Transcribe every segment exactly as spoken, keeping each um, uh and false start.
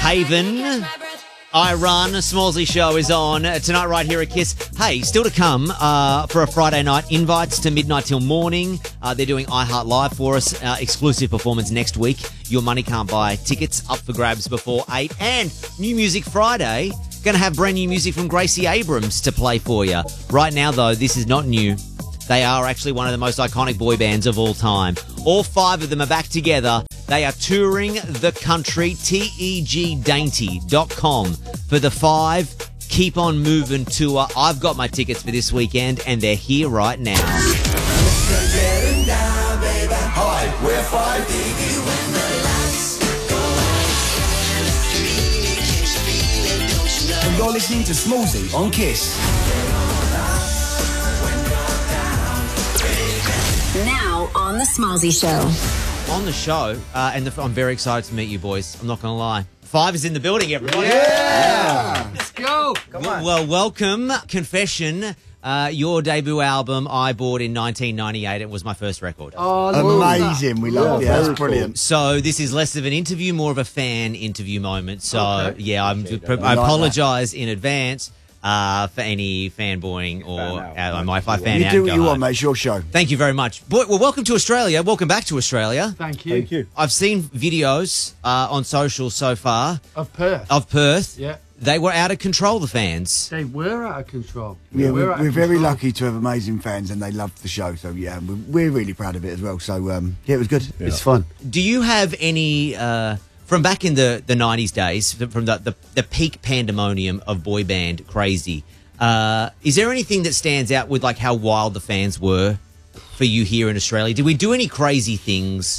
Haven, I Run, Smallsy Show is on tonight right here at Kiss. Hey, still to come uh, for a Friday night, invites to midnight till morning. Uh, they're doing iHeart Live for us, uh, exclusive performance next week. Your Money Can't Buy tickets up for grabs before eight. And New Music Friday, going to have brand new music from Gracie Abrams to play for you. Right now, though, this is not new. They are actually one of the most iconic boy bands of all time. All five of them are back together. They are touring the country. T E G dainty dot com for the five Keep On Moving tour. I've got my tickets for this weekend, and they're here right now. Hi, we're five. And you're listening to Smallsy on Kiss. Now on the Smallsy Show. On the show, uh, and the, I'm very excited to meet you boys. I'm not going to lie. Five is in the building, everybody. Yeah! Let's go! Come on. Well, welcome. Confession, uh, your debut album, I bought in nineteen ninety-eight. It was my first record. Oh, amazing. We love it. Yeah, that's brilliant. So this is less of an interview, more of a fan interview moment. So, okay. yeah, I'm, Okay, I like apologise in advance uh, for any fanboying or uh, my if I fan You out. do what go you home. want, mate. It's your show. Thank you very much. Boy, well, welcome to Australia. Welcome back to Australia. Thank you. Thank you. I've seen videos uh, on social so far Of Perth. of Perth. Yeah. They were out of control, the fans. They were out of control. Yeah, we're we're, out we're of very control. lucky to have amazing fans, and they loved the show. So yeah, we're, we're really proud of it as well. So um, yeah, it was good. It's fun. Do you have any, uh, from back in the, the nineties days, from the, the, the peak pandemonium of boy band crazy, uh, is there anything that stands out with like how wild the fans were for you here in Australia? Did we do any crazy things?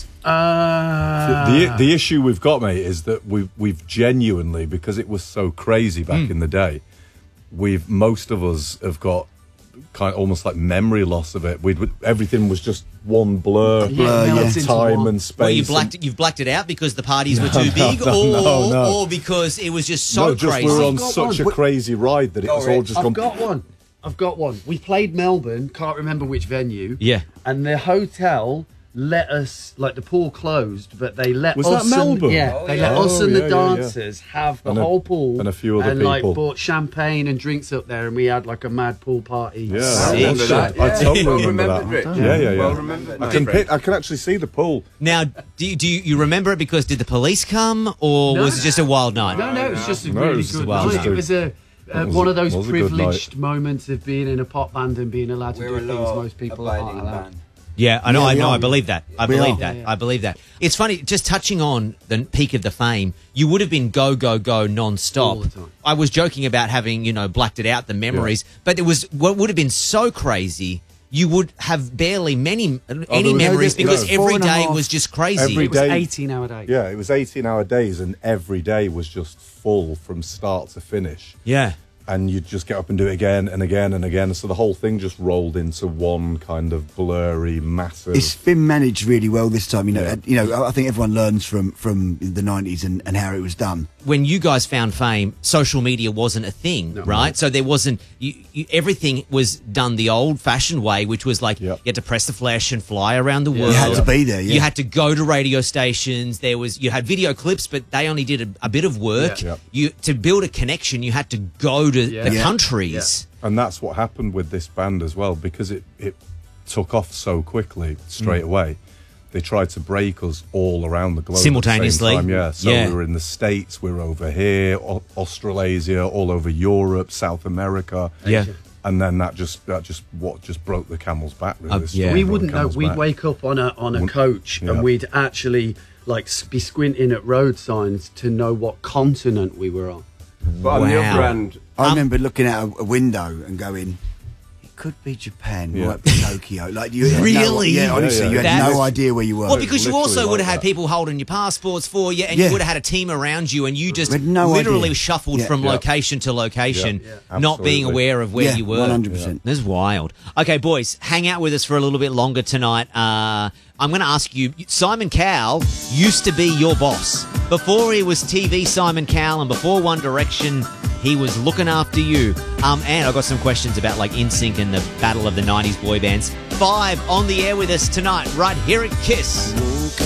Uh, The, the issue we've got, mate, is that we've, we've genuinely, because it was so crazy back Mm. in the day, we've, most of us have got kind of almost like memory loss of it. We'd, everything was just one blur, Yeah, yeah. melts into time one. and space. Well, you and- blacked, you've blacked it out because the parties were too big, no, or, no, no. or because it was just so no, just crazy? we were on I've got such one. a crazy ride that it was all just I've gone... got one. I've got one. We played Melbourne, can't remember which venue. Yeah. And the hotel let us, like the pool closed, but they let Was us. that Melbourne? And, yeah, Oh, they yeah. let us Oh, and yeah, the yeah, yeah. dancers have the And a- whole pool and a few other and like people. bought champagne and drinks up there, and we had like a mad pool party. Yeah, I I, remember was- that. I totally Well remember remembered, that. Rich. Yeah, yeah, yeah. Well remembered. I can No, pic- I can actually see the pool. Now, do you, do you, you remember it because did the police come, or No. was it just a wild night? No, no, it was just a No, it really was just good wild night. night. It was a. Uh, was one a- of those was a good privileged moments of being in a pop band and being allowed to We're do a things law most people aren't abiding allowed. band. Yeah, I know, Yeah, I we know, are. I believe that. I We believe are. that. Yeah, yeah. I believe that. It's funny, just touching on the peak of the fame, you would have been go, go, go non-stop. All the time. I was joking about having, you know, blacked it out, the memories, but it was what would have been so crazy, you would have barely many, any there was- memories no, because no. Four every and a day half. was just crazy. Every It was day- eighteen hour days. Yeah, it was eighteen-hour days, and every day was just full from start to finish. Yeah. And you'd just get up and do it again and again and again. So the whole thing just rolled into one kind of blurry, massive... It's been managed really well this time. You know, Yeah. uh, you know. I think everyone learns from from the nineties and, and how it was done. When you guys found fame, social media wasn't a thing, right? So there wasn't, you, you, everything was done the old-fashioned way, which was like Yep. you had to press the flash and fly around the world. You had to be there. Yeah. You had to go to radio stations. There was you had video clips, but they only did a, a bit of work. Yeah. Yep. You to build a connection, you had to go to Yeah. the Yeah. countries. And that's what happened with this band as well, because it, it took off so quickly straight away. They tried to break us all around the globe Simultaneously? At the same time, yeah. So Yeah. we were in the States, we were over here, Au- Australasia, all over Europe, South America. Yeah. And then that just that just what just broke the camel's back. Really. Uh, The yeah. straw We broke wouldn't the know. camel's We'd back. wake up on a on a Wouldn't- coach yeah. and we'd actually like s- be squinting at road signs to know what continent we were on. But on the Wow. other hand, I Um, remember looking out a, a window and going, "It could be Japan, Yeah. might be Tokyo." Like you, had no- Really? yeah, honestly, Yeah, yeah. you had That's- no idea where you were. Well, because you literally also would have like had that. people holding your passports for you, and Yeah. you would have had a team around you, and you just We had no literally idea. shuffled Yeah. from Yeah. location to location, Yeah. Yeah. not being Absolutely. aware of where yeah, you were. one hundred percent. This is wild. Okay, boys, hang out with us for a little bit longer tonight. Uh, I'm going to ask you, Simon Cowell used to be your boss. Before he was T V Simon Cowell and before One Direction, he was looking after you. Um, and I've got some questions about like N Sync and the battle of the nineties boy bands. Five on the air with us tonight, right here at Kiss.